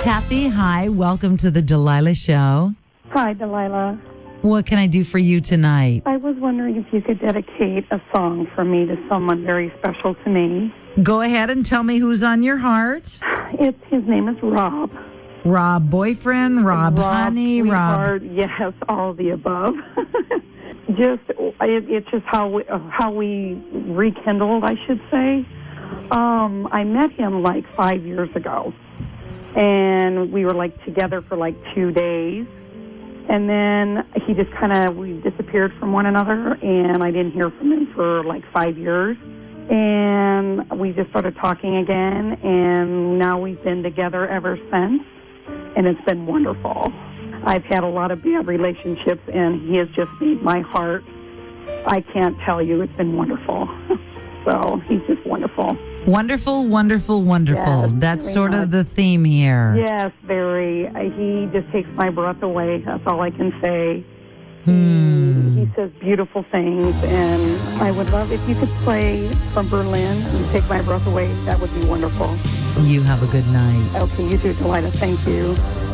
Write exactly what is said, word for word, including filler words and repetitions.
Kathy, hi. Welcome to the Delilah Show. Hi, Delilah. What can I do for you tonight? I was wondering if you could dedicate a song for me to someone very special to me. Go ahead and tell me who's on your heart. It's his name is Rob. Rob boyfriend, Rob, Rob honey, Rob. sweetheart, yes, all of the above. just it, it's just how we, uh, how we rekindled, I should say. Um, I met him like five years ago, and we were like together for like two days. And then he just kind of, we disappeared from one another, and I didn't hear from him for like five years. And we just started talking again, and now we've been together ever since, and it's been wonderful. I've had a lot of bad relationships, and he has just made my heart, I can't tell you, it's been wonderful. So he's just wonderful. Wonderful, wonderful, wonderful. Yes, That's very sort much. of the theme here. Yes, very. Uh, He just takes my breath away. That's all I can say. Hmm. He says beautiful things, and I would love if you could play from Berlin and take my breath away. That would be wonderful. You have a good night. Okay, you too, Delilah. Thank you.